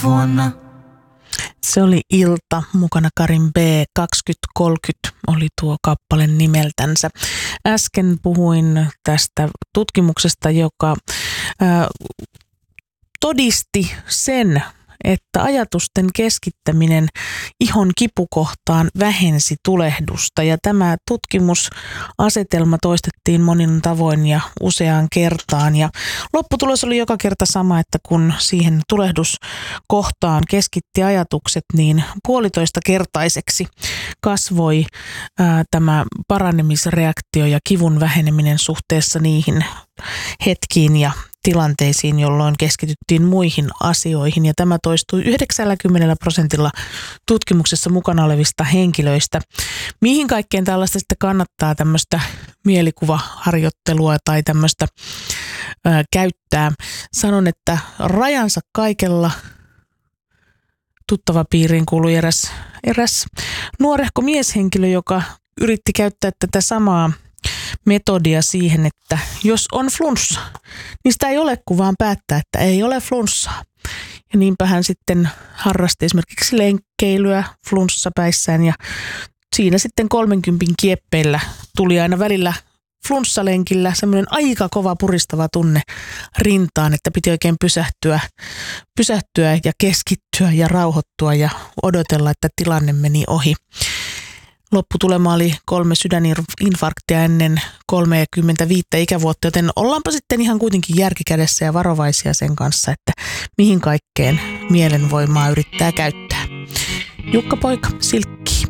vuonna. Se oli Ilta, mukana Karin B. 2030 oli tuo kappale nimeltänsä. Äsken puhuin tästä tutkimuksesta, joka todisti sen, että ajatusten keskittäminen ihon kipukohtaan vähensi tulehdusta. Ja tämä tutkimusasetelma toistettiin monin tavoin ja useaan kertaan. Ja lopputulos oli joka kerta sama, että kun siihen tulehduskohtaan keskitti ajatukset, niin 1,5-kertaiseksi kasvoi tämä paranemisreaktio ja kivun väheneminen suhteessa niihin hetkiin ja tilanteisiin, jolloin keskityttiin muihin asioihin. Ja tämä toistui 90% tutkimuksessa mukana olevista henkilöistä. Mihin kaikkeen tällaista sitten kannattaa tämmöistä mielikuvaharjoittelua tai tämmöistä käyttää? Sanon, että rajansa kaikella. Tuttavapiiriin kuului eräs nuorehko mieshenkilö, joka yritti käyttää tätä samaa metodia siihen, että jos on flunssa, niin sitä ei ole kuin vaan päättää, että ei ole flunssaa. Ja niinpä hän sitten harrasti esimerkiksi lenkkeilyä flunssapäissään ja siinä sitten 30 kieppeillä tuli aina välillä flunssalenkillä semmoinen aika kova puristava tunne rintaan, että piti oikein pysähtyä ja keskittyä ja rauhoittua ja odotella, että tilanne meni ohi. Lopputulema oli 3 sydäninfarktia ennen 35 ikävuotta, joten ollaanpa sitten ihan kuitenkin järkikädessä ja varovaisia sen kanssa, että mihin kaikkeen mielenvoimaa yrittää käyttää. Jukka Poika, Silkki.